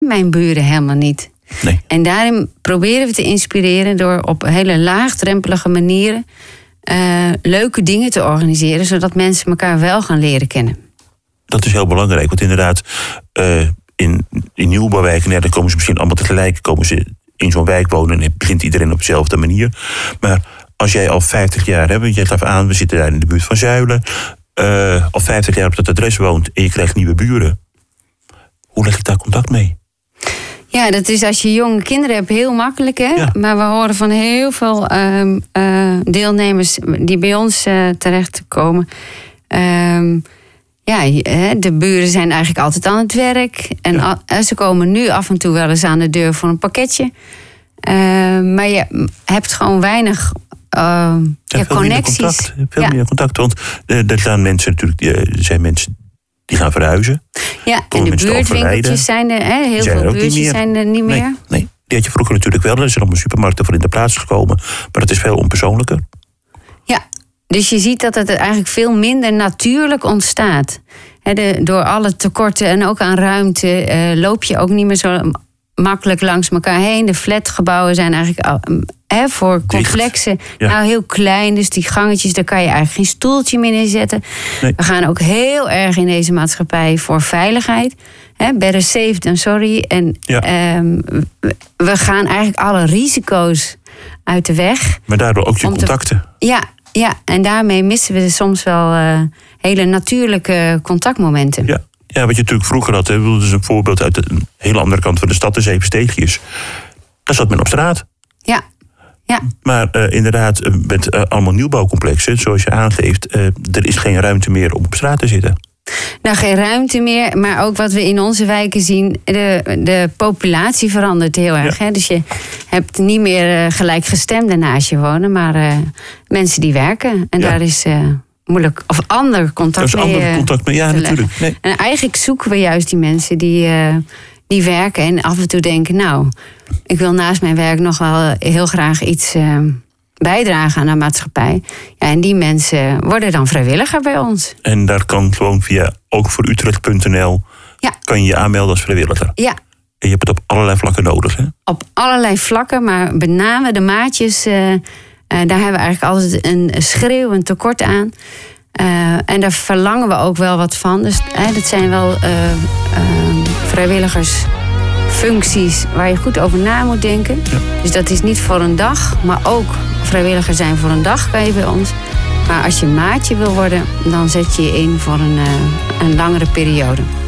mijn buren helemaal niet. Nee. En daarin proberen we te inspireren door op hele laagdrempelige manieren leuke dingen te organiseren, zodat mensen elkaar wel gaan leren kennen. Dat is heel belangrijk, want inderdaad, in nieuwbouwwijken, daar komen ze misschien allemaal tegelijk, komen ze in zo'n wijk wonen en begint iedereen op dezelfde manier. Maar als jij al 50 jaar hebt, je gaf aan, we zitten daar in de buurt van Zuilen, al 50 jaar op dat adres woont en je krijgt nieuwe buren, hoe leg je daar contact mee? Ja, dat is als je jonge kinderen hebt heel makkelijk, hè? Ja. Maar we horen van heel veel deelnemers die bij ons terechtkomen. De buren zijn eigenlijk altijd aan het werk. En ze komen nu af en toe wel eens aan de deur voor een pakketje. Maar je hebt gewoon weinig connecties. Veel meer contact. Want er zijn mensen natuurlijk, die gaan verhuizen. Ja, en de buurtwinkeltjes zijn er, heel veel buurtjes zijn er niet meer. Nee, die had je vroeger natuurlijk wel. Er zijn allemaal supermarkten voor in de plaats gekomen. Maar het is veel onpersoonlijker. Ja, dus je ziet dat het eigenlijk veel minder natuurlijk ontstaat. Door alle tekorten en ook aan ruimte loop je ook niet meer zo makkelijk langs elkaar heen. De flatgebouwen zijn eigenlijk voor complexen heel klein. Dus die gangetjes, daar kan je eigenlijk geen stoeltje meer in zetten. Nee. We gaan ook heel erg in deze maatschappij voor veiligheid. Better safe than sorry. En we gaan eigenlijk alle risico's uit de weg. Maar daardoor ook je contacten. Ja, en daarmee missen we soms wel hele natuurlijke contactmomenten. Ja, wat je natuurlijk vroeger had, dat is een voorbeeld uit een hele andere kant van de stad, de Zevensteegjes. Daar zat men op straat. Ja. Maar inderdaad, met allemaal nieuwbouwcomplexen, zoals je aangeeft, er is geen ruimte meer om op straat te zitten. Nou, geen ruimte meer, maar ook wat we in onze wijken zien, de populatie verandert heel erg. Ja. Dus je hebt niet meer gelijkgestemden naast je wonen, maar mensen die werken. En daar is moeilijk, of ander contact mee. Ja, natuurlijk. Nee. En eigenlijk zoeken we juist die mensen die werken en af en toe denken, nou, ik wil naast mijn werk nog wel heel graag iets bijdragen aan de maatschappij. Ja, en die mensen worden dan vrijwilliger bij ons. En daar kan gewoon via ookvoorutrecht.nl kan je je aanmelden als vrijwilliger. Ja. En je hebt het op allerlei vlakken nodig, hè? Op allerlei vlakken, maar met name de maatjes, daar hebben we eigenlijk altijd een schreeuwend tekort aan. En daar verlangen we ook wel wat van. Dus dat zijn wel vrijwilligersfuncties waar je goed over na moet denken. Ja. Dus dat is niet voor een dag, maar ook vrijwilliger zijn voor een dag kan je bij ons. Maar als je maatje wil worden, dan zet je je in voor een langere periode.